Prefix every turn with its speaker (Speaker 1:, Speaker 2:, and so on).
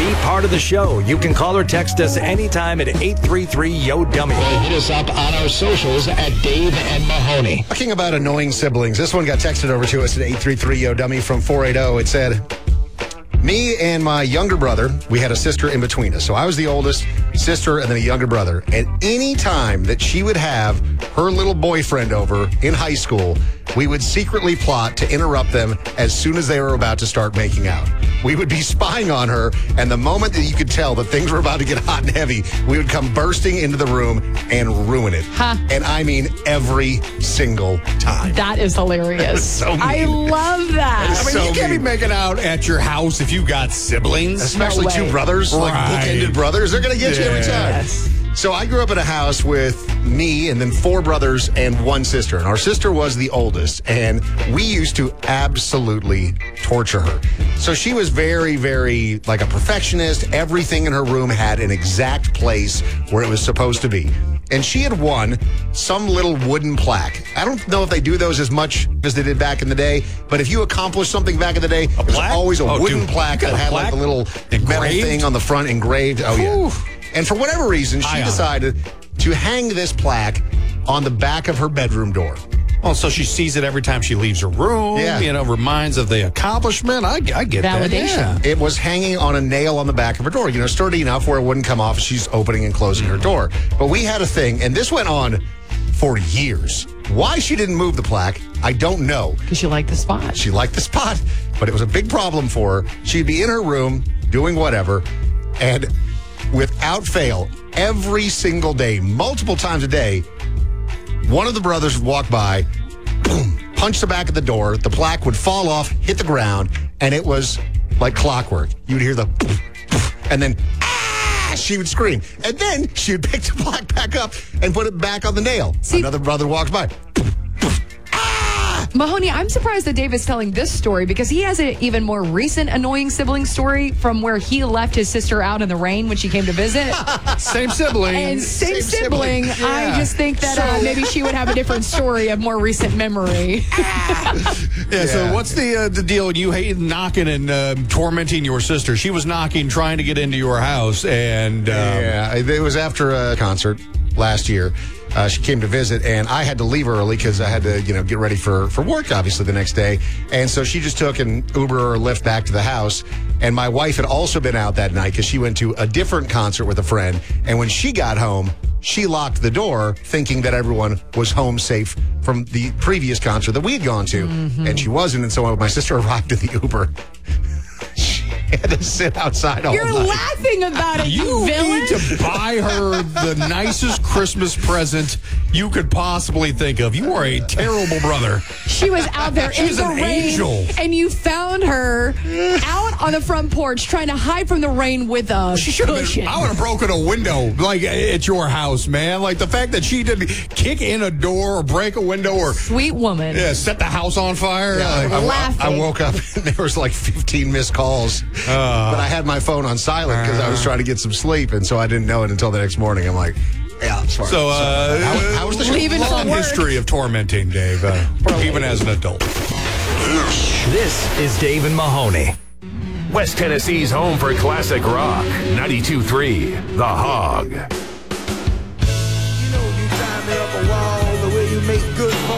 Speaker 1: Be part of the show. You can call or text us anytime at 833-YO-DUMMY.
Speaker 2: Hit us up on our socials at Dave and Mahoney.
Speaker 3: Talking about annoying siblings, this one got texted over to us at 833-YO-DUMMY from 480. It said, me and my younger brother, we had a sister in between us. So I was the oldest sister and then a younger brother. And any time that she would have her little boyfriend over in high school, we would secretly plot to interrupt them as soon as they were about to start making out. We would be spying on her, and the moment that you could tell that things were about to get hot and heavy, we would come bursting into the room and ruin it.
Speaker 4: Huh.
Speaker 3: And I mean every single time.
Speaker 4: That is hilarious.
Speaker 3: So mean.
Speaker 4: I love that.
Speaker 5: I mean,
Speaker 3: So
Speaker 5: you can't be
Speaker 3: mean.
Speaker 5: making out at your house if you got siblings.
Speaker 3: Especially
Speaker 4: No
Speaker 3: two
Speaker 4: way.
Speaker 3: brothers, like
Speaker 5: Right.
Speaker 3: bookended brothers. They're going to get you every time.
Speaker 4: Yes.
Speaker 3: So I grew up in a house with me and then 4 brothers and 1 sister. And our sister was the oldest. And we used to absolutely torture her. So she was very, very like a perfectionist. Everything in her room had an exact place where it was supposed to be. And she had won some little wooden plaque. I don't know if they do those as much as they did back in the day, but if you accomplished something back in the day, it was
Speaker 5: plaque?
Speaker 3: always a
Speaker 5: Oh,
Speaker 3: wooden
Speaker 5: dude,
Speaker 3: plaque
Speaker 5: you got
Speaker 3: that
Speaker 5: a
Speaker 3: had like
Speaker 5: plaque?
Speaker 3: a little metal
Speaker 5: Engraved?
Speaker 3: thing on the front engraved. Oh, yeah. And for whatever reason, she
Speaker 5: High on it.
Speaker 3: decided to hang this plaque on the back of her bedroom door.
Speaker 5: Oh, so she sees it every time she leaves her room.
Speaker 3: Yeah.
Speaker 5: You know, reminds of the accomplishment. I get that.
Speaker 4: Validation.
Speaker 5: Yeah.
Speaker 3: It was hanging on a nail on the back of her door, sturdy enough where it wouldn't come off as she's opening and closing her door. But we had a thing, and this went on for years. Why she didn't move the plaque, I don't know.
Speaker 4: Because you like the spot.
Speaker 3: She liked the spot, but it was a big problem for her. She'd be in her room doing whatever, and without fail, every single day, multiple times a day, one of the brothers would walk by, boom, punch the back of the door, the plaque would fall off, hit the ground, and it was like clockwork. You would hear the poof, poof, and then she would scream. And then she would pick the plaque back up and put it back on the nail.
Speaker 4: See-
Speaker 3: Another brother walks by.
Speaker 4: Mahoney, I'm surprised that Dave is telling this story because he has an even more recent annoying sibling story from where he left his sister out in the rain when she came to visit.
Speaker 5: Same sibling.
Speaker 4: And same sibling.
Speaker 3: sibling.
Speaker 4: I just think that maybe she would have a different story of more recent memory.
Speaker 5: Yeah, so what's the deal? You hate knocking and tormenting your sister. She was knocking, trying to get into your house, and
Speaker 3: Yeah, it was after a concert last year. She came to visit, and I had to leave early because I had to, get ready for work, obviously, the next day. And so she just took an Uber or Lyft back to the house. And my wife had also been out that night because she went to a different concert with a friend. And when she got home, she locked the door, thinking that everyone was home safe from the previous concert that we had gone to. And she wasn't. And so when my sister arrived in the Uber, she had to sit outside all
Speaker 4: You're
Speaker 3: night.
Speaker 4: laughing about it, you villain.
Speaker 5: need to buy her the nicest Christmas present you could possibly think of. You are a terrible brother.
Speaker 4: She was out there in
Speaker 5: She's
Speaker 4: the
Speaker 5: an
Speaker 4: rain,
Speaker 5: angel.
Speaker 4: and you found her out on the front porch trying to hide from the rain with a
Speaker 5: She should have
Speaker 4: cushion.
Speaker 5: been. I would have broken a window, like at your house, man. Like the fact that she didn't kick in a door or break a window or
Speaker 4: Sweet woman.
Speaker 5: set the house on fire.
Speaker 3: Yeah,
Speaker 5: Like,
Speaker 4: Laughing.
Speaker 3: I woke up and there was like 15 missed calls. But I had my phone on silent because I was trying to get some sleep, and so I didn't know it until the next morning. I'm like, yeah, sorry.
Speaker 5: So,
Speaker 3: how was the show?
Speaker 4: Leaving for
Speaker 5: long
Speaker 4: work.
Speaker 5: history of tormenting, Dave, even as an adult.
Speaker 1: This is Dave and Mahoney.
Speaker 6: West Tennessee's home for classic rock. 92.3 The Hog.
Speaker 7: You know, you tie me up a wall the way you make good for